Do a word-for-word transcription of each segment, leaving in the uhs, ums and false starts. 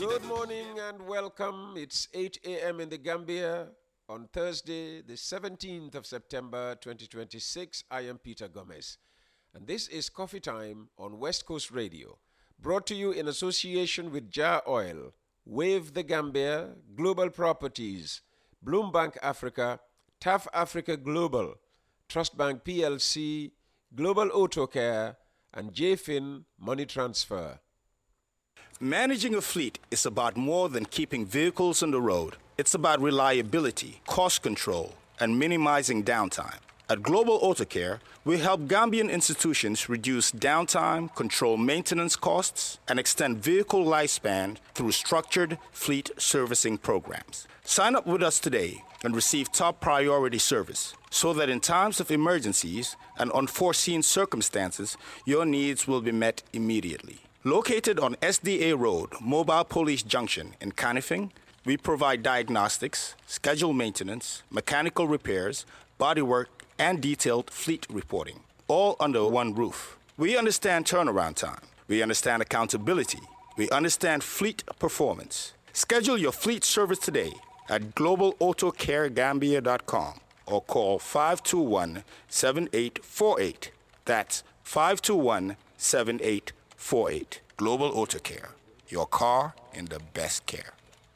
Good morning and welcome. It's eight a m in the Gambia on Thursday, the seventeenth of September twenty twenty-six. I am Peter Gomez, and this is Coffee Time on West Coast Radio, brought to you in association with Jar Oil, Wave the Gambia, Global Properties, Bloombank Africa, T A F Africa Global, Trust Bank P L C, Global Auto Care, and J F I N Money Transfer. Managing a fleet is about more than keeping vehicles on the road. It's about reliability, cost control, and minimizing downtime. At Global Auto Care, we help Gambian institutions reduce downtime, control maintenance costs, and extend vehicle lifespan through structured fleet servicing programs. Sign up with us today and receive top priority service so that in times of emergencies and unforeseen circumstances, your needs will be met immediately. Located on S D A Road, Mobile Police Junction in Canifing, we provide diagnostics, scheduled maintenance, mechanical repairs, bodywork, and detailed fleet reporting, all under one roof. We understand turnaround time. We understand accountability. We understand fleet performance. Schedule your fleet service today at global auto care gambia dot com or call five two one, seven eight four eight. That's five two one, seven eight four eight. Global Auto Care. Your car in the best care.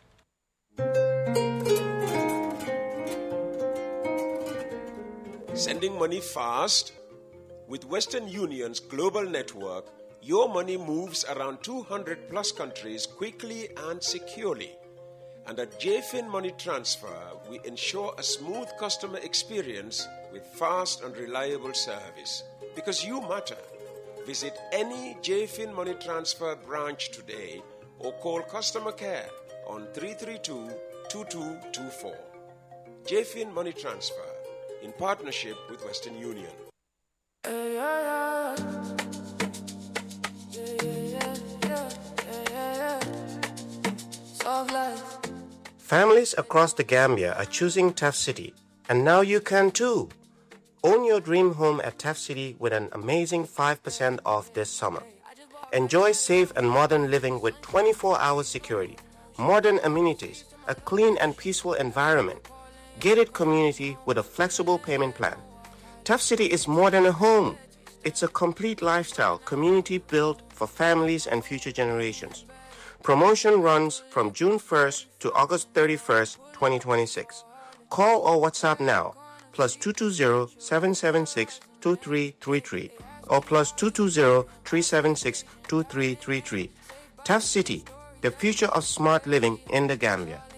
Sending money fast? With Western Union's global network, your money moves around two hundred plus countries quickly and securely. And at J F I N Money Transfer, we ensure a smooth customer experience with fast and reliable service. Because you matter. Visit any J F I N Money Transfer branch today or call customer care on three three two, two two two four. J F I N Money Transfer, in partnership with Western Union. Hey, yeah, yeah. Yeah, yeah, yeah, yeah, yeah. Soft life. Families across the Gambia are choosing T A F City, and now you can too. Own your dream home at T A F City with an amazing five percent off this summer. Enjoy safe and modern living with twenty-four hour security, modern amenities, a clean and peaceful environment. Gated community with a flexible payment plan. T A F City is more than a home. It's a complete lifestyle community built for families and future generations. Promotion runs from June first to August thirty-first, twenty twenty-six. Call or WhatsApp now, plus two two zero, seven seven six, two three three three or plus two two zero, three seven six, two three three three. T A F City, the future of smart living in the Gambia.